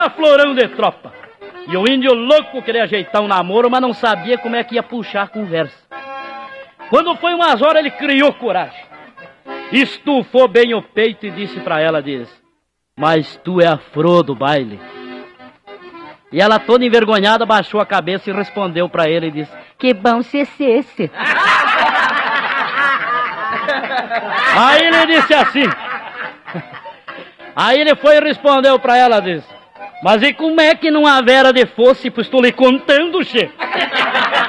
florão de tropa. E o índio louco queria ajeitar um namoro, mas não sabia como é que ia puxar a conversa. Quando foi umas horas, ele criou coragem. Estufou bem o peito e disse pra ela, mas tu é a flor do baile. E ela toda envergonhada baixou a cabeça e respondeu pra ele e disse, que bom se esse. Aí ele disse assim. Aí ele foi e respondeu pra ela, mas e como é que não havera de fosse, pois estou lhe contando, che?